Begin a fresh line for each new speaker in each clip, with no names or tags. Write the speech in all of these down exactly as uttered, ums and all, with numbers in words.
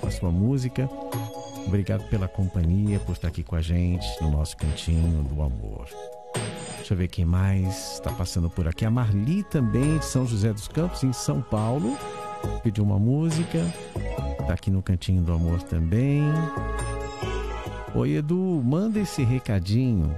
a sua música. Obrigado pela companhia, por estar aqui com a gente no nosso Cantinho do Amor. Deixa eu ver quem mais está passando por aqui. A Marli também, de São José dos Campos, em São Paulo. Pediu uma música. Está aqui no Cantinho do Amor também. Oi, Edu, manda esse recadinho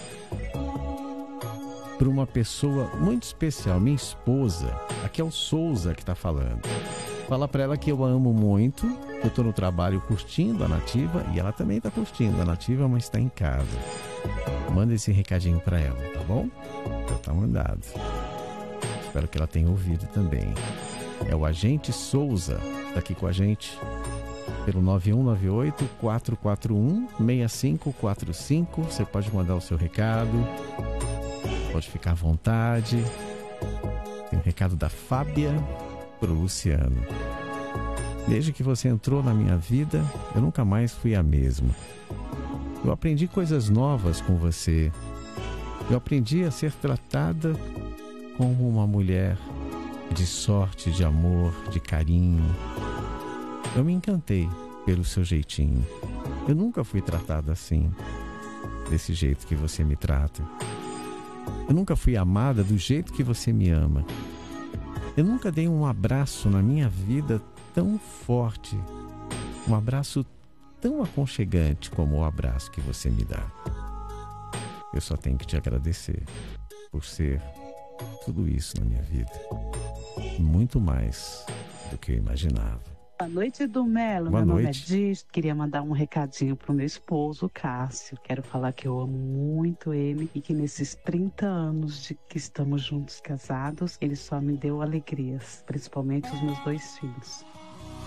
para uma pessoa muito especial, minha esposa. Aqui é o Souza que está falando. Fala para ela que eu a amo muito. Eu estou no trabalho curtindo a Nativa e ela também está curtindo a Nativa, mas está em casa. Manda esse recadinho para ela, tá bom? Já tá mandado. Espero que ela tenha ouvido também. É o Agente Souza, tá aqui com a gente pelo nove um nove oito, quatro quatro um, seis cinco quatro cinco. Você pode mandar o seu recado, pode ficar à vontade. Tem um recado da Fábia pro Luciano. Desde que você entrou na minha vida, eu nunca mais fui a mesma. Eu aprendi coisas novas com você. Eu aprendi a ser tratada como uma mulher de sorte, de amor, de carinho. Eu me encantei pelo seu jeitinho. Eu nunca fui tratada assim, desse jeito que você me trata. Eu nunca fui amada do jeito que você me ama. Eu nunca dei um abraço na minha vida tão forte, um abraço tão aconchegante como o abraço que você me dá. Eu só tenho que te agradecer por ser tudo isso na minha vida. Muito mais do que eu imaginava.
Boa noite, Edu Melo.
Boa
Meu
noite.
nome é Diz. Queria mandar um recadinho pro meu esposo, Cássio. Quero falar que eu amo muito ele e que nesses trinta anos de que estamos juntos casados, ele só me deu alegrias, principalmente os meus dois filhos.